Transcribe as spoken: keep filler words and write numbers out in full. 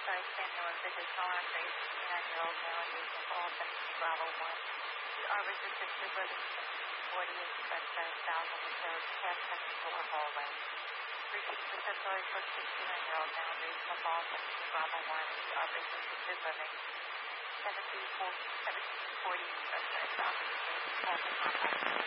Sorry, Samuel and Vicky Colin, raised sixty-nine-year-old male in East Nepal, seventeen Bravo one. The arbors assisted living forty-eight Sunshine South on the third half second floor hallway. Repeat the Centroid for sixty-nine-year-old male in East Nepal, seventeen Bravo one. The arbors assisted living seventeen forty Sunshine South on the third half second floor hallway.